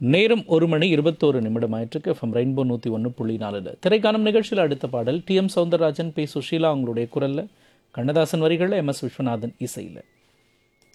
நேரம் 1:21 ஆயிற்றுக்கு. FM rainbow 101.4 திரைக்காணும் நிகழ்ச்சியில் அடுத்த பாடல் டி.எம். சௌந்தரராஜன், பி. சுஷீலா அவங்களுடைய குரலில், கண்ணதாசன் வரிகளில், எம்.எஸ். விஸ்வநாதன் இசையில்.